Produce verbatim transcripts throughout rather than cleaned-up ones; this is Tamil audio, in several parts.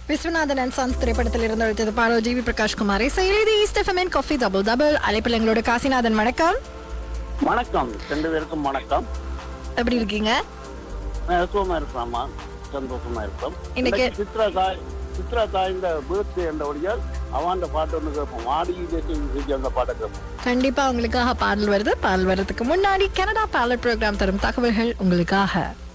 விஸ்வநாதன் அண்ட் சன்ஸ் திரைப்படத்தில் இருந்து எடுத்தது பாடோ ஜி வி பிரகாஷ் குமார் இசையில் இது east FM coffee double double அழைப்பில் எங்களோட காசிநாதன். வணக்கம். வணக்கம், ரெண்டு பேருக்கும் வணக்கம். எப்படி இருக்கீங்க? சுகமா இருக்காமா, சந்தோஷமா இருக்கும். இன்னைக்கு சித்ரா தாய் சித்ரா தாய் இந்த பர்த்டே என்ற ஒழியால் அவன் பாட்டு ஒன்று கேட்போம். ஆடி செஞ்சு அந்த பாட்டை கேட்போம். கண்டிப்பா உங்களுக்காக பாடல் வருது. பாடல் வர்றதுக்கு முன்னாடி கனடா பேலட் ப்ரோக்ராம் தரும் தகவல்கள் உங்களுக்காக.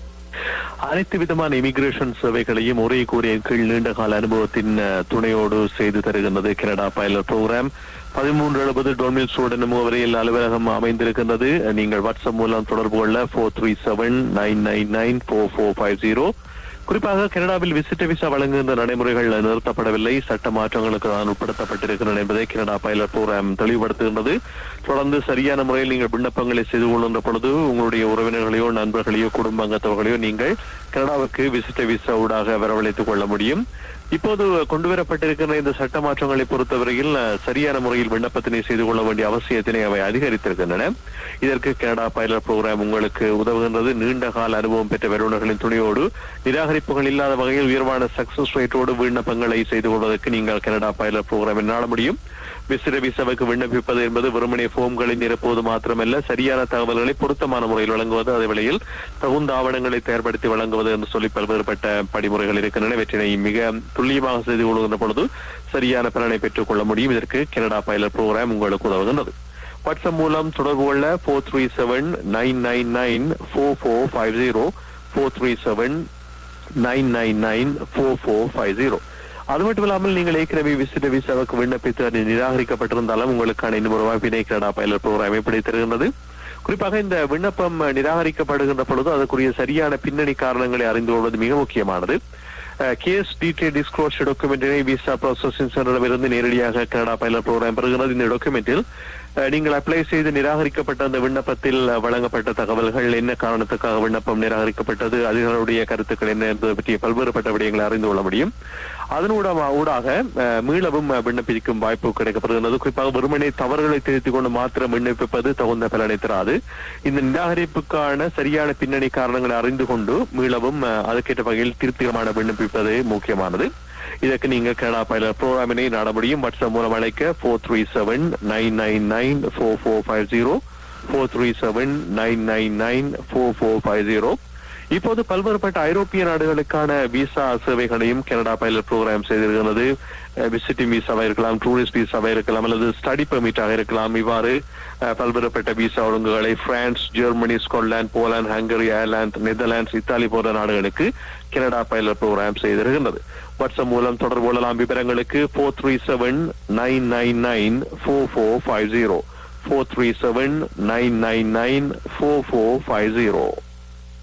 அனைத்து விதமான இமிகிரேஷன் சேவைகளையும் ஒரே கூறிய கீழ் நீண்ட கால அனுபவத்தின் துணையோடு செய்து தருகின்றது கனடா பைலட் ப்ரோக்ராம். பதிமூன்று எழுபது டொமில் சூடன் முகவரியில் அலுவலகம் அமைந்திருக்கின்றது. நீங்கள் வாட்ஸ்அப் மூலம் தொடர்பு கொள்ள போர் three seven nine nine nine போர் போர் ஃபைவ் ஜீரோ. குறிப்பாக கனடாவில் விசிட்ட விசா வழங்குகின்ற நடைமுறைகள் நிறுத்தப்படவில்லை, சட்ட மாற்றங்களுக்கு தான் உட்படுத்தப்பட்டிருக்கின்றன என்பதை கனடா பைலட் ப்ரோக்ராம் தெளிவுபடுத்துகின்றது. தொடர்ந்து சரியான முறையில் நீங்கள் விண்ணப்பங்களை செய்து கொள்கின்ற பொழுது உங்களுடைய உறவினர்களையோ நண்பர்களையோ குடும்ப அங்கத்தவர்களையோ நீங்கள் கனடாவுக்கு விசிட்ட விசா ஊடாக வரவழைத்துக் கொள்ள முடியும். இப்போது கொண்டுவரப்பட்டிருக்கின்ற இந்த சட்ட மாற்றங்களை பொறுத்தவரையில் சரியான முறையில் விண்ணப்பத்தினை செய்து கொள்ள வேண்டிய அவசியத்தினை அவை அதிகரித்திருக்கின்றன. இதற்கு கனடா பைலட் ப்ரோக்ராம் உங்களுக்கு உதவுகின்றது. நீண்ட கால அனுபவம் பெற்ற வருவர்களின் துணையோடு நிராகரிப்புகள் இல்லாத வகையில் உயர்வான சக்சஸ் ரேட்டோடு விண்ணப்பங்களை செய்து கொள்வதற்கு நீங்கள் கனடா பைலட் ப்ரோக்ராமில் நாட முடியும். விசிற விசாவுக்கு விண்ணப்பிப்பது என்பது வெறுமனே போம்களை நிரப்புவது மாத்திரமல்ல, சரியான தகவல்களை பொருத்தமான முறையில் வழங்குவது, அதே வேளையில் தகுந்த ஆவணங்களை தயார்படுத்தி வழங்குவது என்று சொல்லி பல்வேறுபட்ட படிமுறைகள் இருக்கின்றன. இவற்றினை மிக துல்லியமாக செய்து கொள்கின்ற பொழுது சரியான பலனை பெற்றுக் கொள்ள முடியும். இதற்கு கனடா பைலட் ப்ரோக்ராம் உங்களுக்கு உதவுகின்றது. வாட்ஸ்அப் மூலம் தொடர்பு கொள்ள போர் three seven nine nine nine போர் போர் ஃபைவ் ஜீரோ போர் three seven nine nine nine போர் போர் ஃபைவ் ஜீரோ. அது மட்டும் இல்லாமல் நீங்கள் ஏற்கனவே விசிட்ட விசாவுக்கு விண்ணப்பித்து அது நிராகரிக்கப்பட்டிருந்தாலும் உங்களுக்கான இன்னும் ஒரு வாய்ப்பினை கனடா பைலட் ப்ரோக்ராம் எப்படி தருகின்றது. குறிப்பாக இந்த விண்ணப்பம் நிராகரிக்கப்படுகின்ற பொழுது அதற்குரிய சரியான பின்னணி காரணங்களை அறிந்து கொள்வது மிக முக்கியமானது. Case detail disclosure டாக்குமெண்டினை visa processing சென்டரிடமிருந்து நேரடியாக கனடா பைலட் ப்ரோக்ராம் பெறுகிறது. இந்த டாக்குமெண்டில் நீங்கள் அப்ளை செய்து நிராகரிக்கப்பட்ட அந்த விண்ணப்பத்தில் வழங்கப்பட்ட தகவல்கள், என்ன காரணத்துக்காக விண்ணப்பம் நிராகரிக்கப்பட்டது, அதிகளுடைய கருத்துக்கள் என்ன என்பது பற்றிய பல்வேறுபட்ட விடயங்களை அறிந்து கொள்ள முடியும். அதனூட ஊடாக மீளவும் விண்ணப்பிக்கும் வாய்ப்பு கிடைக்கப்படுகிறது. குறிப்பாக வெறுமனே தவறுகளை திருத்திக் கொண்டு மாத்திரம் விண்ணப்பிப்பது தகுந்த பலனை தராது. இந்த நிராகரிப்புக்கான சரியான பின்னணி காரணங்களை அறிந்து கொண்டு மீளவும் அதுக்கேற்ற வகையில் திருப்திகரமான விண்ணப்பிப்பது முக்கியமானது. இதற்கு நீங்கள் கனடா பைலட் ப்ரோக்ராமினை நாட முடியும். வாட்ஸ்அப் மூலம் அழைக்க போர் three seven nine nine nine போர் போர் ஃபைவ் ஜீரோ போர் three seven nine nine nine போர் போர் ஃபைவ் ஜீரோ. இப்போது பல்வேறுபட்ட ஐரோப்பிய நாடுகளுக்கான விசா சேவைகளையும் கனடா பைலட் ப்ரோக்ராம் செய்திருக்கிறது. விசிட்டிங் விசாவா இருக்கலாம், டூரிஸ்ட் விசாவா இருக்கலாம், அல்லது ஸ்டடி பெர்மிட்டாக இருக்கலாம். இவ்வாறு பல்வேறுபட்ட visa ஒழுங்குகளை France, Germany, Scotland, Poland, hungry, Ireland, Netherlands, Italy போன்ற நாடுகளுக்கு கனடா பைலட் ப்ரோக்ராம் செய்திருக்கின்றது. வாட்ஸ்அப் மூலம் தொடர்பு கொள்ளலாம். விவரங்களுக்கு போர் three seven nine nine nine போர் போர் ஃபைவ் ஜீரோ போர் three seven nine nine nine போர் போர் ஃபைவ் ஜீரோ.